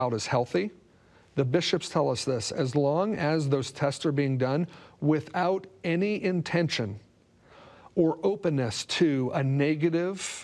child is healthy. The bishops tell us this: as long as those tests are being done without any intention or openness to a negative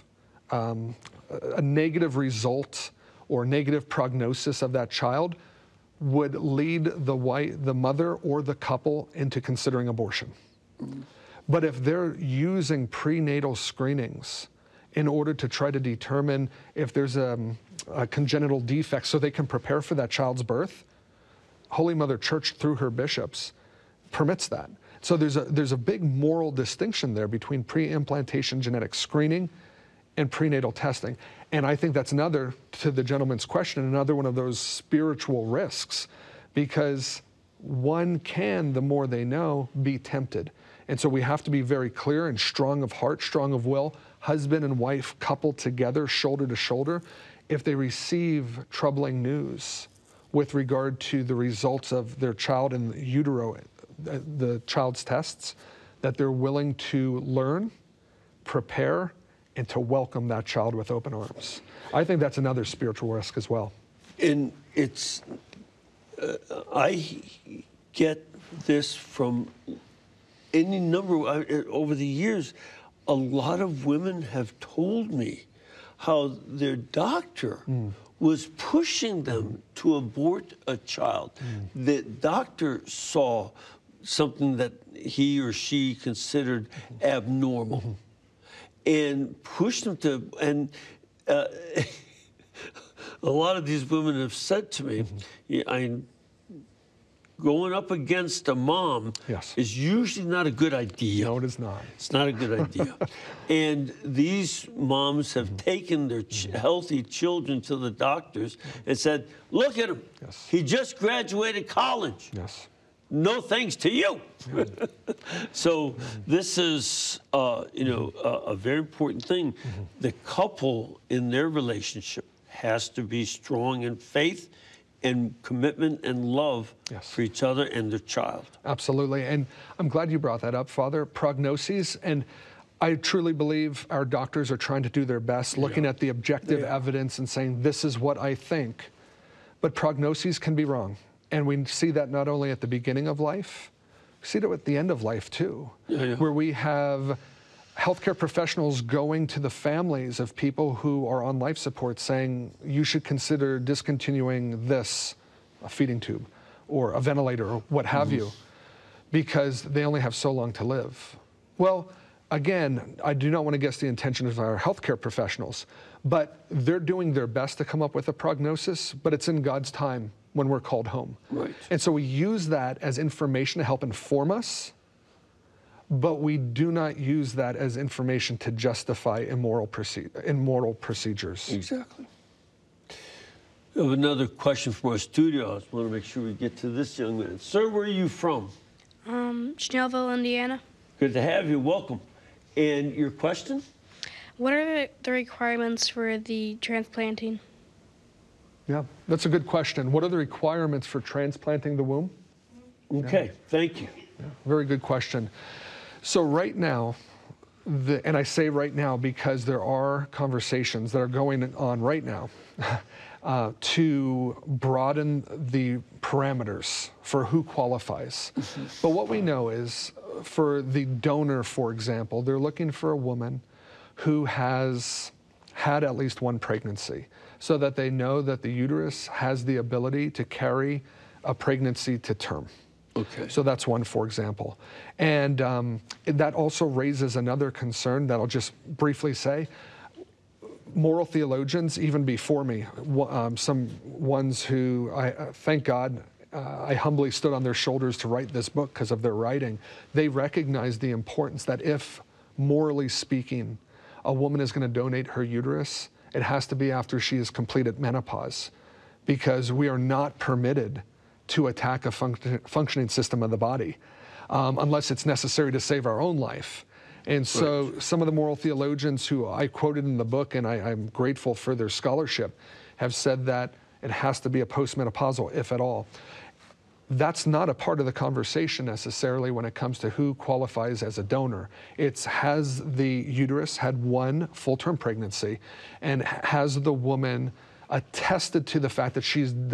result or negative prognosis of that child, would lead the mother or the couple into considering abortion. But if they're using prenatal screenings in order to try to determine if there's a congenital defect so they can prepare for that child's birth, Holy Mother Church, through her bishops, permits that. So there's a big moral distinction there between pre-implantation genetic screening and prenatal testing. And I think that's another, to the gentleman's question, another one of those spiritual risks, because one can, the more they know, be tempted. And so we have to be very clear and strong of heart, strong of will, husband and wife coupled together, shoulder to shoulder, if they receive troubling news with regard to the results of their child in utero, the child's tests, that they're willing to learn, prepare, and to welcome that child with open arms. I think that's another spiritual risk as well. And it's, I get this from any number, over the years, a lot of women have told me how their doctor was pushing them to abort a child. The doctor saw something that he or she considered abnormal and pushed them to, and a lot of these women have said to me, going up against a mom is usually not a good idea. No, it is not. It's not a good idea. And these moms have taken their healthy children to the doctors and said, look at him. He just graduated college. No thanks to you. So this is, a very important thing. The couple in their relationship has to be strong in faith and commitment and love for each other and their child. Absolutely. And I'm glad you brought that up, Father. Prognoses, and I truly believe our doctors are trying to do their best, looking at the objective evidence and saying, this is what I think. But prognoses can be wrong. And we see that not only at the beginning of life, we see it at the end of life too, where we have healthcare professionals going to the families of people who are on life support saying, you should consider discontinuing this, a feeding tube or a ventilator or what have you, because they only have so long to live. Well, again, I do not want to guess the intention of our healthcare professionals, but they're doing their best to come up with a prognosis, but it's in God's time when we're called home. And so we use that as information to help inform us, but we do not use that as information to justify immoral procedures. Exactly. We have another question from our studio. I just want to make sure we get to this young man. Sir, where are you from? Schnellville, Indiana. Good to have you. Welcome. And your question? What are the requirements for the transplanting? Yeah, that's a good question. What are the requirements for transplanting the womb? Okay, thank you. Yeah, very good question. So right now, and I say right now because there are conversations that are going on right now to broaden the parameters for who qualifies. But what we know is for the donor, for example, they're looking for a woman who has had at least one pregnancy, so that they know that the uterus has the ability to carry a pregnancy to term. So that's one, for example. And that also raises another concern that I'll just briefly say. Moral theologians, even before me, some ones who, thank God, I humbly stood on their shoulders to write this book because of their writing. They recognize the importance that if, morally speaking, a woman is going to donate her uterus, it has to be after she has completed menopause, because we are not permitted to attack a functioning system of the body unless it's necessary to save our own life. And so some of the moral theologians who I quoted in the book, and I'm grateful for their scholarship, have said that it has to be a postmenopausal, if at all. That's not a part of the conversation necessarily when it comes to who qualifies as a donor. It's, has the uterus had one full-term pregnancy, and has the woman attested to the fact that she's